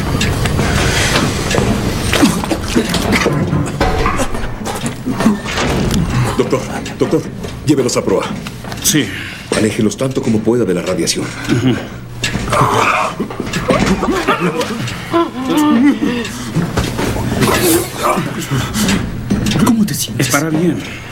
Doctor, llévelos a proa. Sí. Aléjelos tanto como pueda de la radiación. ¿Cómo te sientes? Estará bien.